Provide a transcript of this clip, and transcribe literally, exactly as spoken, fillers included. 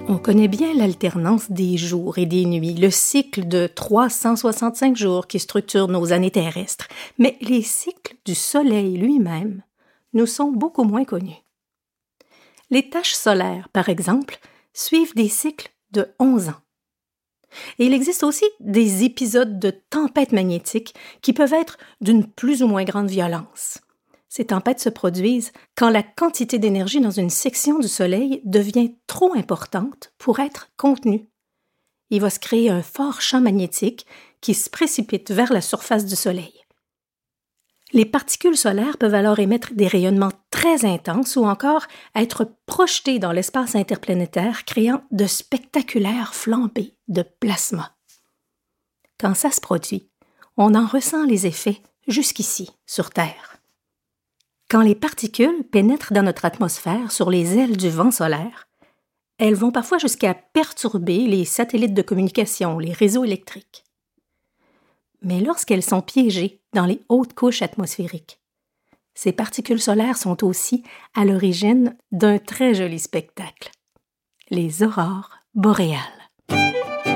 On connaît bien l'alternance des jours et des nuits, le cycle de trois cent soixante-cinq jours qui structure nos années terrestres, mais les cycles du Soleil lui-même nous sont beaucoup moins connus. Les taches solaires, par exemple, suivent des cycles de onze ans. Et il existe aussi des épisodes de tempêtes magnétiques qui peuvent être d'une plus ou moins grande violence. Ces tempêtes se produisent quand la quantité d'énergie dans une section du Soleil devient trop importante pour être contenue. Il va se créer un fort champ magnétique qui se précipite vers la surface du Soleil. Les particules solaires peuvent alors émettre des rayonnements très intenses ou encore être projetées dans l'espace interplanétaire, créant de spectaculaires flambées de plasma. Quand ça se produit, on en ressent les effets jusqu'ici, sur Terre. Quand les particules pénètrent dans notre atmosphère sur les ailes du vent solaire, elles vont parfois jusqu'à perturber les satellites de communication, les réseaux électriques. Mais lorsqu'elles sont piégées dans les hautes couches atmosphériques, ces particules solaires sont aussi à l'origine d'un très joli spectacle, les aurores boréales.